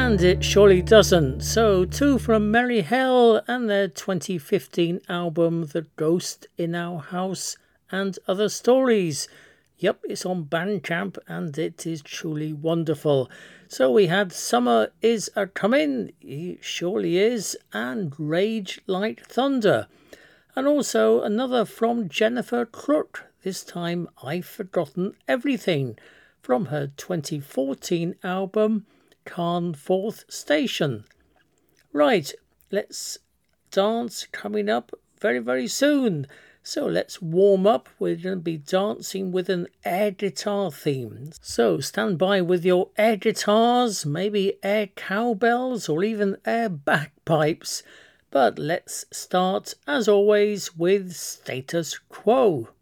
And it surely doesn't. So, two from Merry Hell and their 2015 album The Ghost in Our House and Other Stories. Yep, it's on Bandcamp and it is truly wonderful. So we had Summer Is A Comin', he surely is, and Rage Like Thunder. And also another from Jennifer Crook, this time I've Forgotten Everything, from her 2014 album Carn Forth Station. Right, let's dance coming up very, very soon. So let's warm up. We're going to be dancing with an air guitar theme. So stand by with your air guitars, maybe air cowbells or even air bagpipes. But let's start, as always, with Status Quo.